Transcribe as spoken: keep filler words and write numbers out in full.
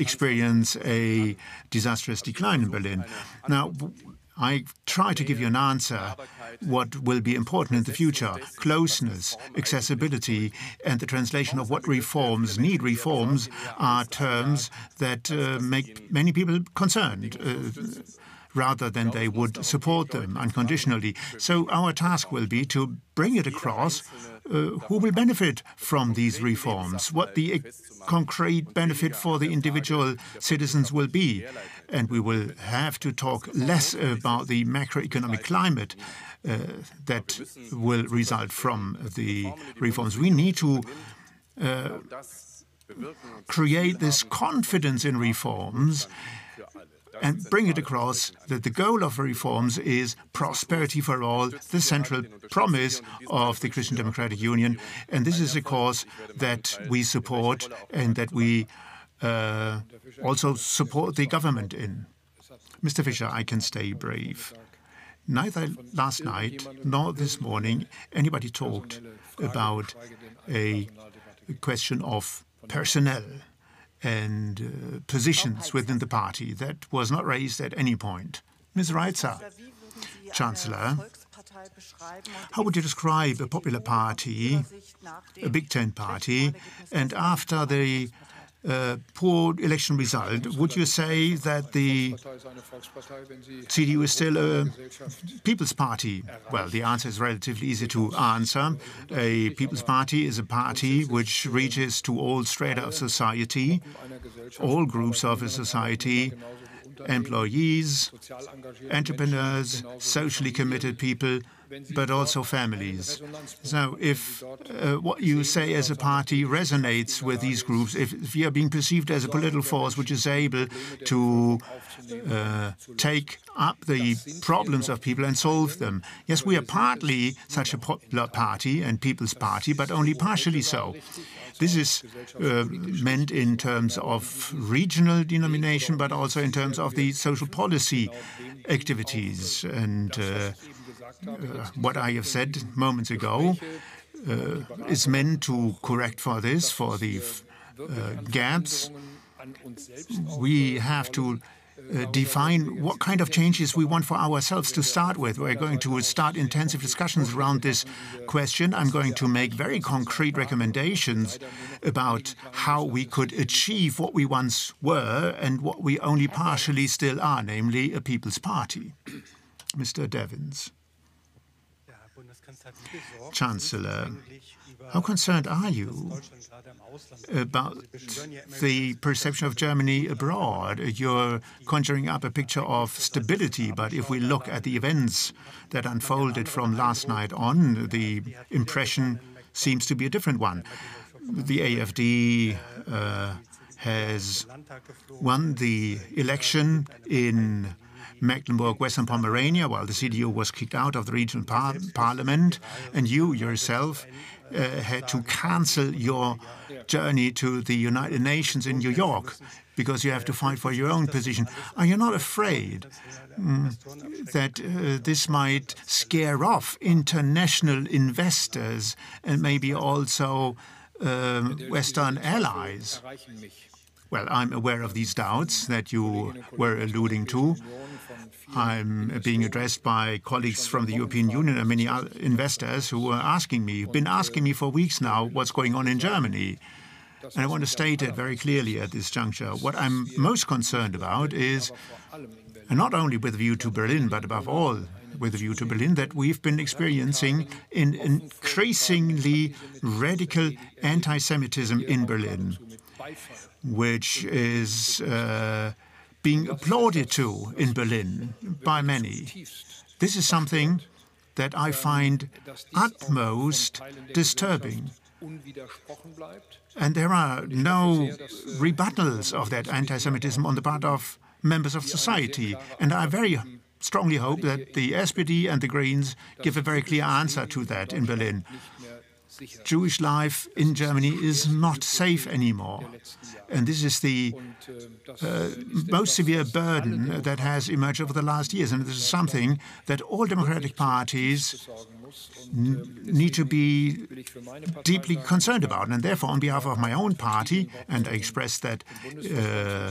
experience a disastrous decline in Berlin. Now, I try to give you an answer what will be important in the future. Closeness, accessibility, and the translation of what reforms need reforms are terms that uh, make many people concerned, uh, rather than they would support them unconditionally. So our task will be to bring it across uh, who will benefit from these reforms, what the concrete benefit for the individual citizens will be. And we will have to talk less about the macroeconomic climate uh, that will result from the reforms. We need to uh, create this confidence in reforms and bring it across that the goal of reforms is prosperity for all, the central promise of the Christian Democratic Union. And this is a cause that we support and that we uh, also support the government in. Mister Fischer, I can stay brief. Neither last night nor this morning anybody talked about a question of personnel and uh, positions within the party. That was not raised at any point. Miz Reitzer, Chancellor, how would you describe a popular party, a Big Ten party, and after the uh, poor election result, would you say that the C D U is still a People's Party? Well, the answer is relatively easy to answer. A People's Party is a party which reaches to all strata of society, all groups of a society, employees, entrepreneurs, socially committed people, but also families. So if uh, what you say as a party resonates with these groups, if, if you are being perceived as a political force which is able to uh, take up the problems of people and solve them, yes, we are partly such a popular party and People's Party, but only partially so. This is uh, meant in terms of regional denomination, but also in terms of the social policy activities. And uh, uh, what I have said moments ago uh, is meant to correct for this, for the uh, gaps. We have to Uh, define what kind of changes we want for ourselves to start with. We're going to start intensive discussions around this question. I'm going to make very concrete recommendations about how we could achieve what we once were and what we only partially still are, namely a People's Party. Mister Devins. Chancellor, how concerned are you about the perception of Germany abroad? You're conjuring up a picture of stability, but if we look at the events that unfolded from last night on, the impression seems to be a different one. The A F D uh, has won the election in Mecklenburg-Western Pomerania, while the C D U was kicked out of the regional par parliament, and you yourself uh, had to cancel your journey to the United Nations in New York because you have to fight for your own position. Are you not afraid mm, that uh, this might scare off international investors and maybe also uh, Western allies? Well, I'm aware of these doubts that you were alluding to. I'm being addressed by colleagues from the European Union and many other investors who are asking me, been asking me for weeks now, what's going on in Germany. And I want to state it very clearly at this juncture. What I'm most concerned about is, and not only with a view to Berlin, but above all with a view to Berlin, that we've been experiencing an increasingly radical anti-Semitism in Berlin, which is uh, being applauded to in Berlin by many. This is something that I find utmost disturbing. And there are no rebuttals of that anti-Semitism on the part of members of society. And I very strongly hope that the S P D and the Greens give a very clear answer to that in Berlin. Jewish life in Germany is not safe anymore. And this is the uh, most severe burden that has emerged over the last years. And this is something that all democratic parties n need to be deeply concerned about. And therefore, on behalf of my own party, and I express that uh,